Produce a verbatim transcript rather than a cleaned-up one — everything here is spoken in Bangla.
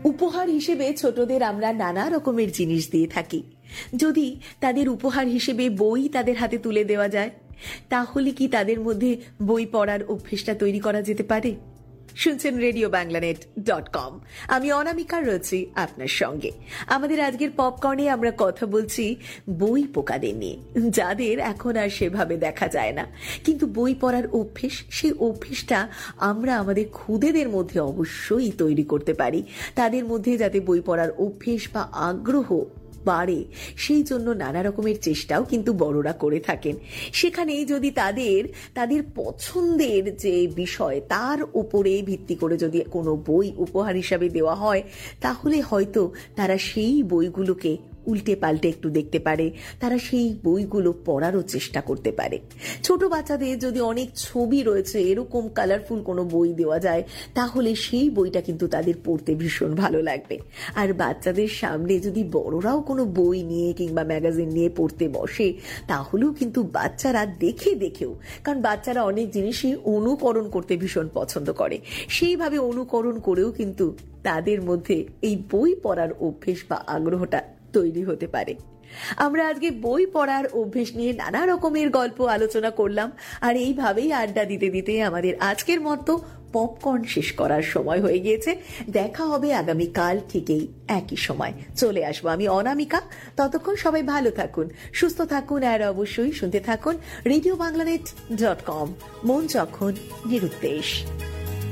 উপহার হিসেবে ছোটদের আমরা নানা রকমের জিনিস দিয়ে থাকি। যদি তাদের উপহার হিসেবে বই তাদের হাতে তুলে দেওয়া যায়, তাহলে কি তাদের মধ্যে বই পড়ার অভ্যেসটা তৈরি করা যেতে পারে? শুনছেন রেডিও বাংলানেট ডট কম। আমি অনামিকা রয়েছি আপনার সঙ্গে। আমাদের আজকের পপকর্নে আমরা কথা বলছি বই পোকাদের নিয়ে, যাদের এখন আর সেভাবে দেখা যায় না, কিন্তু বই পড়ার অভ্যেস, সেই অভ্যেসটা আমরা আমাদের খুদেদের মধ্যে অবশ্যই তৈরি করতে পারি। তাদের মধ্যে যাতে বই পড়ার অভ্যেস বা আগ্রহ বাড়ে, সেই জন্য নানা রকমের চেষ্টাও কিন্তু বড়রা করে থাকেন। সেখানেই যদি তাদের তাদের পছন্দের যে বিষয় তার উপরে ভিত্তি করে যদি কোনো বই উপহার হিসাবে দেওয়া হয়, তাহলে হয়তো তারা সেই বইগুলোকে উল্টে পাল্টে একটু দেখতে পারে, তারা সেই বইগুলো পড়ারও চেষ্টা করতে পারে। ছোট বাচ্চাদের যদি অনেক ছবি রয়েছে এরকম কালারফুল কোনো বই দেওয়া যায়, তাহলে সেই বইটা কিন্তু তাদের পড়তে ভীষণ ভালো লাগবে। আর বাচ্চাদের সামনে যদি বড়রাও কোনো বই নিয়ে কিংবা ম্যাগাজিন নিয়ে পড়তে বসে, তাহলেও কিন্তু বাচ্চারা দেখে দেখেও, কারণ বাচ্চারা অনেক জিনিসই অনুকরণ করতে ভীষণ পছন্দ করে, সেইভাবে অনুকরণ করেও কিন্তু তাদের মধ্যে এই বই পড়ার অভ্যেস বা আগ্রহটা তৈরি হতে পারে। আমরা আজকে বই পড়ার অভ্যেস নিয়ে নানা রকমের গল্প আলোচনা করলাম, আর এইভাবেই আড্ডা দিতে দিতে আমাদের আজকের মতো পপকর্ন শেষ করার সময় হয়ে গিয়েছে। দেখা হবে আগামীকাল ঠিকই একই সময়। চলে আসবো আমি অনামিকা। ততক্ষণ সবাই ভালো থাকুন, সুস্থ থাকুন, আর অবশ্যই শুনতে থাকুন রেডিও বাংলানেট ডট কম। মন যখন নিরুদ্দেশ।